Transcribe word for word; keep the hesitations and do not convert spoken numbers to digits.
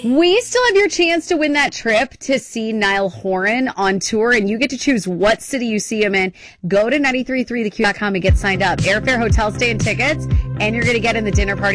We still have your chance to win that trip to see Niall Horan on tour, and you get to choose what city you see him in. Go to nine three three the q dot com and get signed up. Airfare, hotel stay, and tickets, and you're going to get in the dinner party